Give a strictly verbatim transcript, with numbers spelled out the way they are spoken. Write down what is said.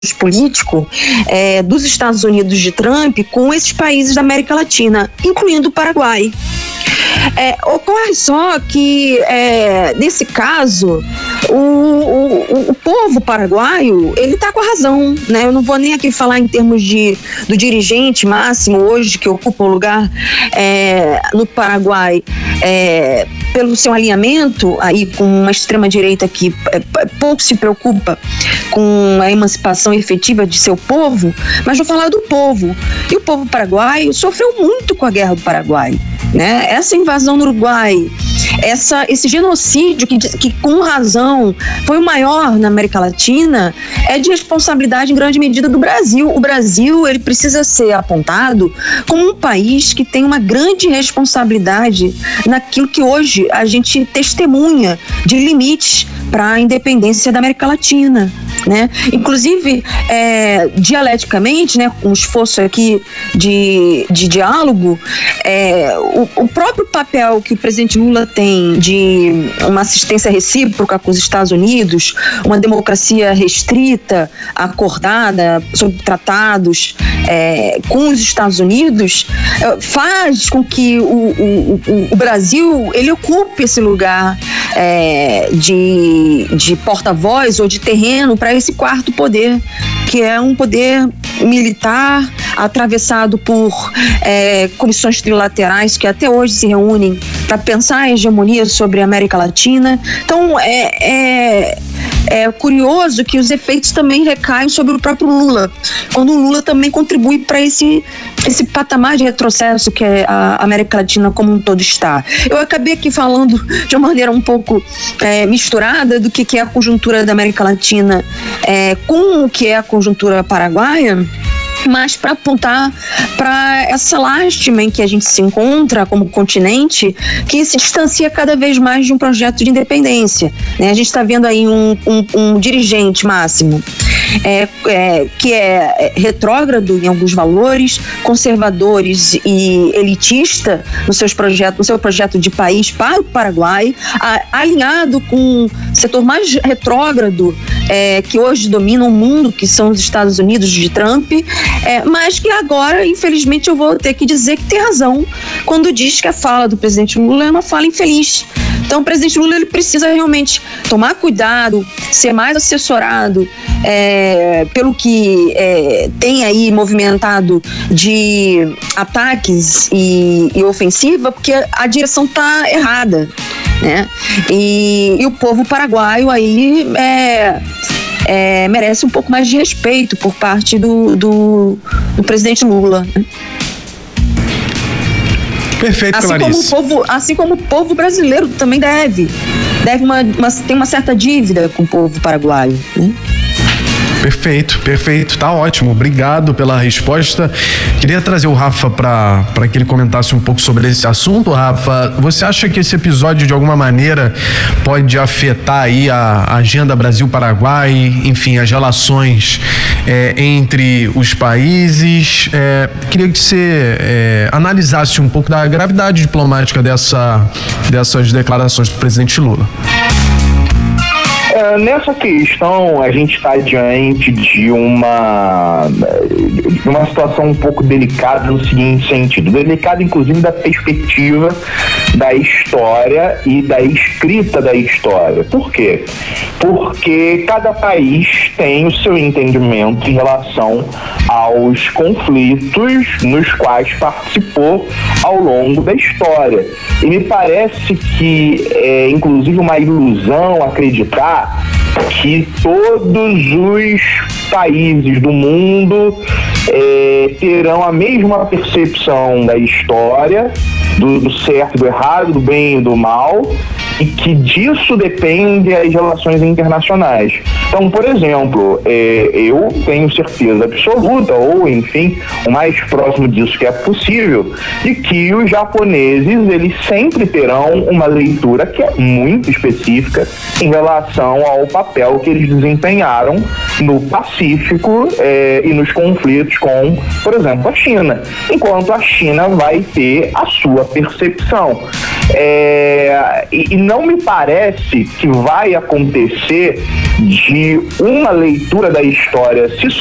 político é, dos Estados Unidos de Trump com esses países da América Latina, incluindo o Paraguai. É, ocorre só que, é, nesse caso, o, o, o povo paraguaio, ele está com a razão, né? Eu não vou nem aqui falar em termos de, do dirigente máximo hoje, que ocupa o lugar é, no Paraguai, é, pelo seu alinhamento aí com uma extrema-direita que é, pouco se preocupa com a emancipação efetiva de seu povo, mas vou falar do povo. E o povo paraguaio sofreu muito com a Guerra do Paraguai, né? Essa invasão no Uruguai, essa, esse genocídio que, que com razão foi o maior na América Latina, é de responsabilidade em grande medida do Brasil. O Brasil, ele precisa ser apontado como um país que tem uma grande responsabilidade naquilo que hoje a gente testemunha de limites para a independência da América Latina, né? Inclusive, é, dialeticamente, né, um esforço aqui de, de diálogo, é, o, o próprio papel que o presidente Lula tem de uma assistência recíproca com os Estados Unidos, uma democracia restrita, acordada sobre tratados é, com os Estados Unidos, é, faz com que o, o, o, o Brasil ele ocupe esse lugar é, de, de porta-voz ou de terreno para esse quarto poder, que é um poder militar atravessado por é, comissões trilaterais que até hoje se reúnem para pensar a hegemonia sobre a América Latina. Então é, é, é curioso que os efeitos também recaem sobre o próprio Lula, quando o Lula também contribui para esse, esse patamar de retrocesso que a América Latina como um todo está. Eu acabei aqui falando de uma maneira um pouco é, misturada do que, que é a conjuntura da América Latina é, com o que é a conjuntura paraguaia, mas para apontar para essa lástima em que a gente se encontra como continente, que se distancia cada vez mais de um projeto de independência, né? A gente está vendo aí um, um, um dirigente máximo É, é, que é retrógrado em alguns valores, conservadores e elitista nos seus projetos, no seu projeto de país para o Paraguai, a, alinhado com o setor mais retrógrado é, que hoje domina o mundo, que são os Estados Unidos de Trump, é, mas que agora, infelizmente, eu vou ter que dizer que tem razão quando diz que a fala do presidente Lula é uma fala infeliz. Então o presidente Lula ele precisa realmente tomar cuidado, ser mais assessorado é, pelo que é, tem aí movimentado de ataques e, e ofensiva, porque a direção está errada, né? E, e o povo paraguaio aí é, é, merece um pouco mais de respeito por parte do, do, do presidente Lula, né? Perfeito, assim Clarice. Como o povo, assim como o povo brasileiro também deve. deve uma, uma, tem uma certa dívida com o povo paraguaio, né? Perfeito, perfeito, tá ótimo, obrigado pela resposta. Queria trazer o Rafa para para que ele comentasse um pouco sobre esse assunto. Rafa, você acha que esse episódio de alguma maneira pode afetar aí a agenda Brasil-Paraguai, enfim, as relações é, entre os países? É, queria que você é, analisasse um pouco da gravidade diplomática dessa, dessas declarações do presidente Lula. É, nessa questão, a gente está diante de uma, de uma situação um pouco delicada no seguinte sentido. Delicada, inclusive, da perspectiva da história e da escrita da história. Por quê? Porque cada país tem o seu entendimento em relação aos conflitos nos quais participou ao longo da história. E me parece que é, inclusive, uma ilusão acreditar que todos os países do mundo é, terão a mesma percepção da história, do, do certo, do errado, do bem e do mal, e que disso depende as relações internacionais. Então, por exemplo, é, eu tenho certeza absoluta, ou enfim, o mais próximo disso que é possível, de que os japoneses, eles sempre terão uma leitura que é muito específica em relação ao papel que eles desempenharam no Pacífico é, e nos conflitos com, por exemplo, a China, enquanto a China vai ter a sua percepção. É, e, e não me parece que vai acontecer de uma leitura da história se